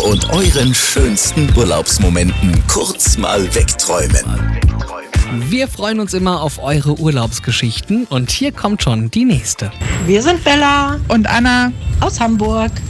und euren schönsten Urlaubsmomenten kurz mal wegträumen. Wir freuen uns immer auf eure Urlaubsgeschichten und hier kommt schon die nächste. Wir sind Bella und Anna aus Hamburg.